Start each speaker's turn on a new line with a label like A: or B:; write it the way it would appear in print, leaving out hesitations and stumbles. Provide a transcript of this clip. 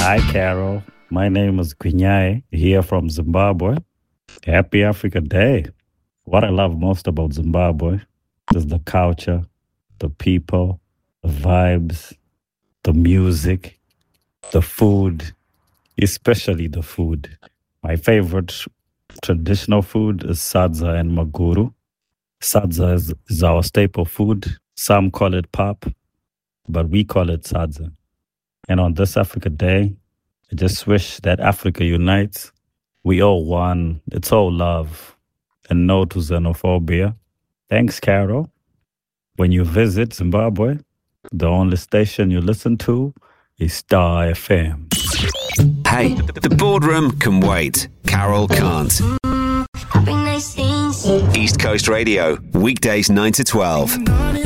A: Hi, Carol. My name is Gwinyai, here from Zimbabwe. Happy Africa Day. What I love most about Zimbabwe is the culture, the people, the vibes, the music, the food, especially the food. My favorite traditional food is sadza and maguru. Sadza is our staple food. Some call it pap, but we call it sadza. And on this Africa Day, I just wish that Africa unites. We all one. It's all love and no to xenophobia. Thanks, Carol. When you visit Zimbabwe, the only station you listen to is Star FM.
B: Hey, the boardroom can wait. Carol can't. East Coast Radio, weekdays 9 to 12.